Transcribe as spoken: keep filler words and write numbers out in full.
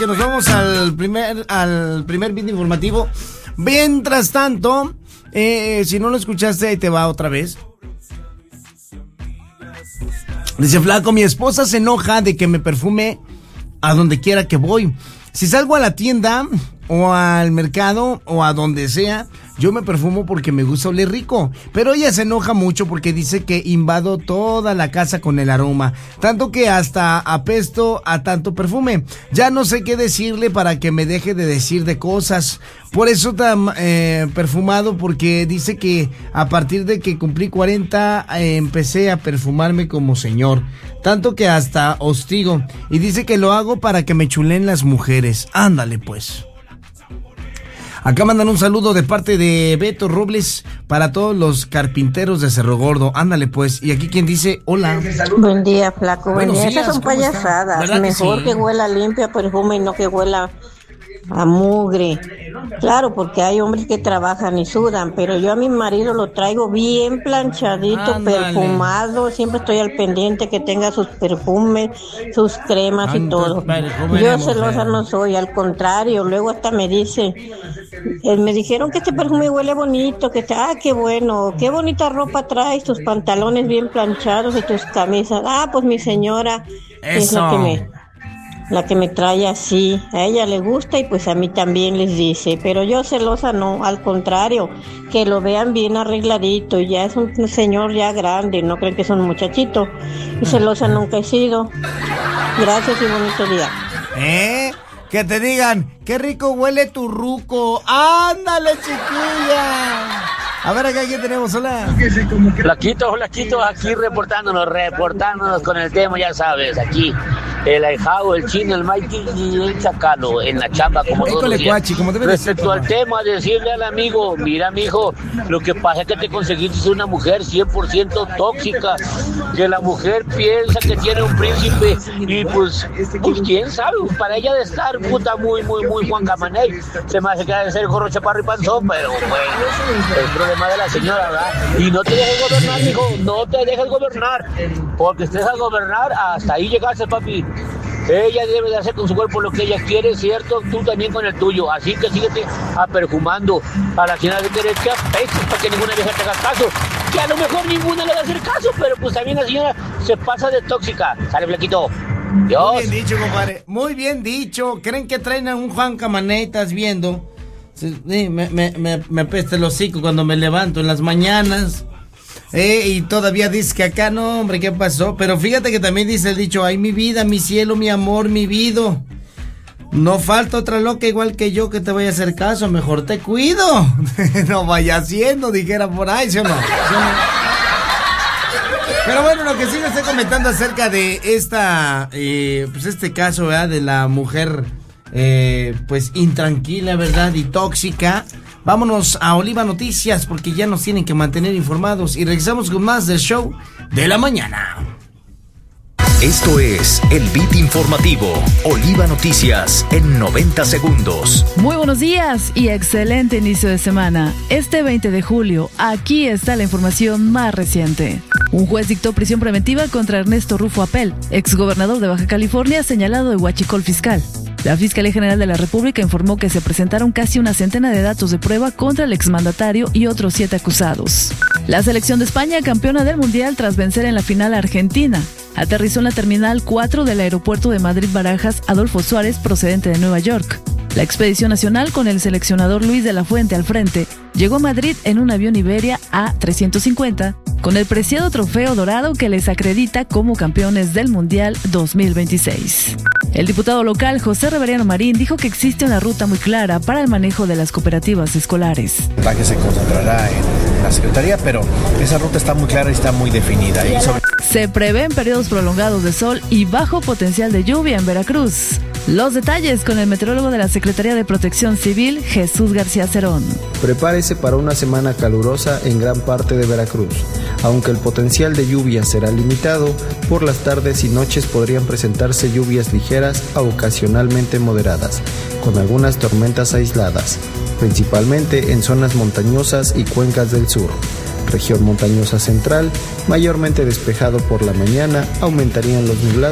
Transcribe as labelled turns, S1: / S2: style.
S1: Que nos vamos al primer, al primer beat informativo. Mientras tanto, eh, si no lo escuchaste, ahí te va otra vez. Dice Flaco, mi esposa se enoja de que me perfume a donde quiera que voy. Si salgo a la tienda o al mercado o a donde sea, yo me perfumo porque me gusta oler rico. Pero ella se enoja mucho porque dice que invado toda la casa con el aroma, tanto que hasta apesto a tanto perfume. Ya no sé qué decirle para que me deje de decir de cosas. Por eso tan eh, perfumado, porque dice que a partir de que cumplí cuarenta eh, empecé a perfumarme como señor, tanto que hasta hostigo. Y dice que lo hago para que me chulen las mujeres. Ándale pues. Acá mandan un saludo de parte de Beto Robles para todos los carpinteros de Cerro Gordo. Ándale pues. Y aquí quien dice hola.
S2: Buen día, Flaco. Buen día.
S1: Días,
S2: Esas son payasadas. Mejor que,
S1: que
S2: sí? que huela limpio a perfume y no que huela a mugre. Claro, porque hay hombres que trabajan y sudan, pero yo a mi marido lo traigo bien planchadito, Ándale. perfumado. Siempre estoy al pendiente que tenga sus perfumes, sus cremas Tanto y todo. Yo celosa no soy, al contrario. Luego hasta me dice, eh, me dijeron que este perfume huele bonito, que está, ah, qué bueno, qué bonita ropa traes, tus pantalones bien planchados y tus camisas. Ah, pues mi señora Eso. es la que me... La que me trae así, a ella le gusta y pues a mí también les dice, pero yo celosa no, al contrario, que lo vean bien arregladito, y ya es un señor ya grande, no creen que es un muchachito, y celosa nunca he sido. Gracias y bonito día.
S1: ¿Eh? Que te digan, qué rico huele tu ruco, ándale chiquilla. A ver, acá, ¿qué tenemos? Hola.
S3: Flaquitos, flaquitos, aquí reportándonos, reportándonos con el tema, ya sabes, aquí. El ahijado, el chino, el Mikey y el chacalo en la chamba, como todos los días.
S1: Cuachi, como debe
S3: Respecto
S1: decir,
S3: al tema, decirle al amigo, mira, mijo, lo que pasa es que te conseguiste una mujer cien por ciento tóxica, que la mujer piensa que tiene un príncipe y pues, pues quién sabe, para ella de estar puta muy, muy, muy Juan Camaney, se me hace que ha de ser gorro, chaparro y panzón, pero bueno, el problema de la señora, ¿verdad? Y no te dejes gobernar, mijo, no te dejes gobernar, porque estés a gobernar, hasta ahí llegaste, papi. Ella debe de hacer con su cuerpo lo que ella quiere, ¿cierto? Tú también con el tuyo. Así que síguete aperfumando a la señora de derecha, pesos para que ninguna vieja te haga caso. Que a lo mejor ninguna le va a hacer caso, pero pues también la señora se pasa de tóxica. Sale, flaquito. Dios.
S1: Muy bien dicho, compadre. Muy bien dicho. ¿Creen que traen a un Juan Camaney? ¿Estás viendo? Sí, me, me, me, me apesta el hocico cuando me levanto en las mañanas. Eh, y todavía dice que acá no, hombre, ¿qué pasó? Pero fíjate que también dice el dicho, ay, mi vida, mi cielo, mi amor, mi vida. No falta otra loca igual que yo que te vaya a hacer caso, mejor te cuido. No vaya haciendo, dijera por ahí, ¿sí o no? ¿Sí o no? Pero bueno, lo que sí me estoy comentando acerca de esta, eh, pues este caso, ¿verdad? De la mujer, eh, pues intranquila, ¿verdad? Y tóxica. Vámonos a Oliva Noticias porque ya nos tienen que mantener informados y regresamos con más del show de la mañana.
S4: Esto es el Beat Informativo, Oliva Noticias en noventa segundos.
S5: Muy buenos días y excelente inicio de semana. Este veinte de julio, aquí está la información más reciente. Un juez dictó prisión preventiva contra Ernesto Rufo Apel, exgobernador de Baja California, señalado de huachicol fiscal. La Fiscalía General de la República informó que se presentaron casi una centena de datos de prueba contra el exmandatario y otros siete acusados. La selección de España, campeona del Mundial tras vencer en la final a Argentina, aterrizó en la Terminal cuatro del aeropuerto de Madrid-Barajas Adolfo Suárez, procedente de Nueva York. La expedición nacional, con el seleccionador Luis de la Fuente al frente, llegó a Madrid en un avión Iberia A trescientos cincuenta, con el preciado trofeo dorado que les acredita como campeones del Mundial dos mil veintiséis. El diputado local José Reveriano Marín dijo que existe una ruta muy clara para el manejo de las cooperativas escolares.
S6: La que se concentrará en la Secretaría, pero esa ruta está muy clara y está muy definida. Y sobre...
S5: Se prevén periodos prolongados de sol y bajo potencial de lluvia en Veracruz. Los detalles con el meteorólogo de la Secretaría de Protección Civil, Jesús García Cerón.
S7: Prepárese para una semana calurosa en gran parte de Veracruz. Aunque el potencial de lluvia será limitado, por las tardes y noches podrían presentarse lluvias ligeras a ocasionalmente moderadas, con algunas tormentas aisladas, principalmente en zonas montañosas y cuencas del sur. Región montañosa central, mayormente despejado por la mañana, aumentarían los nublados.